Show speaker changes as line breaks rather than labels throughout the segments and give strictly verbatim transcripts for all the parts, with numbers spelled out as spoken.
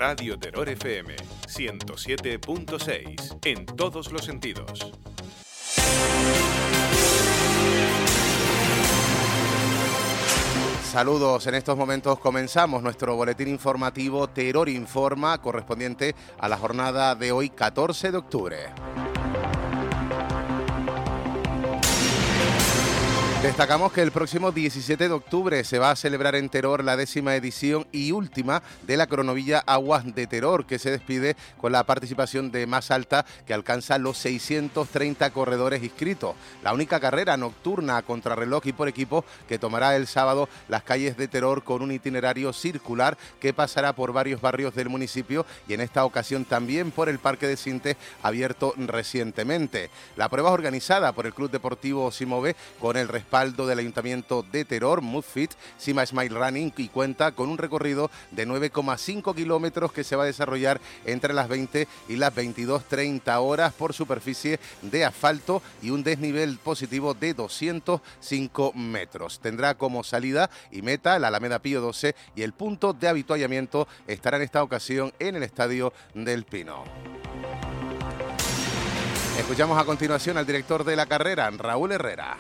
Radio Terror F M ciento siete punto seis en todos los sentidos.
Saludos, en estos momentos comenzamos nuestro boletín informativo Terror Informa, correspondiente a la jornada de hoy, catorce de octubre. Destacamos que el próximo diecisiete de octubre se va a celebrar en Teror la décima edición y última de la cronovilla Aguas de Teror, que se despide con la participación de más alta, que alcanza los seiscientos treinta corredores inscritos. La única carrera nocturna a contrarreloj y por equipo que tomará el sábado las calles de Teror, con un itinerario circular que pasará por varios barrios del municipio y en esta ocasión también por el Parque de Sintes, abierto recientemente. La prueba es organizada por el Club Deportivo Simove con el respaldo del Ayuntamiento de Teror, Moodfit, Sima Smile Running, y cuenta con un recorrido de nueve coma cinco kilómetros que se va a desarrollar entre las veinte y las veintidós treinta horas por superficie de asfalto y un desnivel positivo de doscientos cinco metros. Tendrá como salida y meta la Alameda Pío doce y el punto de avituallamiento estará en esta ocasión en el Estadio del Pino. Escuchamos a continuación al director de la carrera, Raúl Herrera.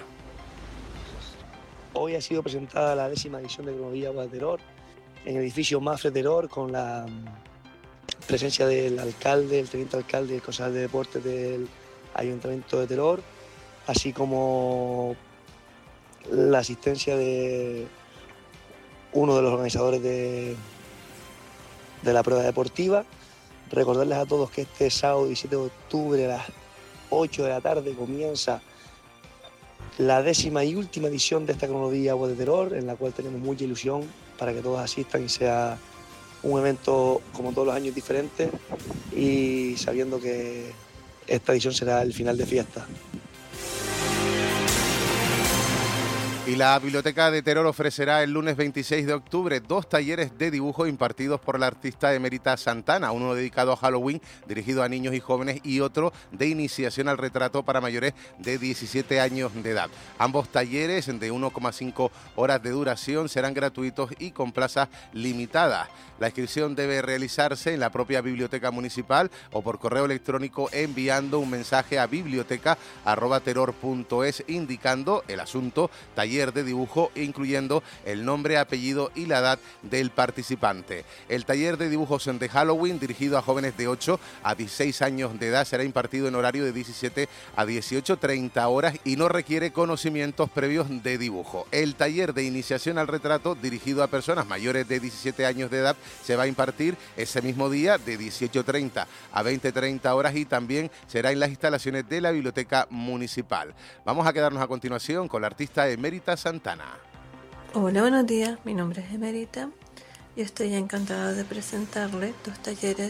Hoy ha sido presentada la décima edición de Cronovilla Aguas de Teror en el edificio Mafre Teror, con la presencia del alcalde, el teniente alcalde y el concejal de deportes del Ayuntamiento de Teror, así como la asistencia de uno de los organizadores de, de la prueba deportiva. Recordarles a todos que este sábado diecisiete de octubre a las ocho de la tarde comienza la décima y última edición de esta cronovilla Aguas de Teror, en la cual tenemos mucha ilusión para que todos asistan y sea un evento como todos los años diferente, y sabiendo que esta edición será el final de fiesta.
Y la Biblioteca de Teror ofrecerá el lunes veintiséis de octubre dos talleres de dibujo impartidos por la artista emérita Santana, uno dedicado a Halloween, dirigido a niños y jóvenes, y otro de iniciación al retrato para mayores de diecisiete años de edad. Ambos talleres, de uno coma cinco horas de duración, serán gratuitos y con plazas limitadas. La inscripción debe realizarse en la propia biblioteca municipal o por correo electrónico enviando un mensaje a biblioteca arroba teror punto es indicando el asunto taller de dibujo, incluyendo el nombre, apellido y la edad del participante. El taller de dibujos de Halloween, dirigido a jóvenes de ocho a dieciséis años de edad, será impartido en horario de diecisiete a dieciocho treinta horas y no requiere conocimientos previos de dibujo. El taller de iniciación al retrato, dirigido a personas mayores de diecisiete años de edad, se va a impartir ese mismo día de dieciocho treinta a veinte treinta horas y también será en las instalaciones de la Biblioteca Municipal. Vamos a quedarnos a continuación con la artista emérita Santana.
Hola, buenos días. Mi nombre es Emérita y estoy encantada de presentarle dos talleres